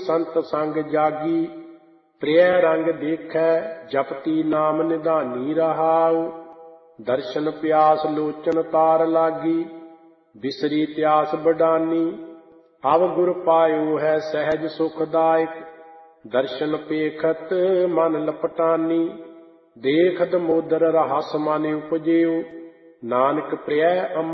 ਸੰਤ ਸੰਗ ਜਾਗੀ। ਪ੍ਰਿਯ ਰੰਗ ਦੇਖੈ ਜਪਤੀ ਨਾਮ ਨਿਧਾਨੀ ਰਹਾਉ। ਦਰਸ਼ਨ ਪਿਆਸ ਲੋਚਨ ਤਾਰ ਲਾਗੀ, ਬਿਸਰੀ ਤਿਆਸ ਬਡਾਨੀ। ਅਵ ਗੁਰ ਪਾਇਓ ਹੈ ਸਹਿਜ ਸੁਖਦਾਇਕ, ਦਰਸ਼ਨ ਪੇਖਤ ਮਨ ਲਪਟਾਨੀ। ਦੇਖਤ ਮੋਦਰ ਰਹਸ ਮਨ ਉਪਜਿਓ, ਨਾਨਕ ਪ੍ਰਿਯ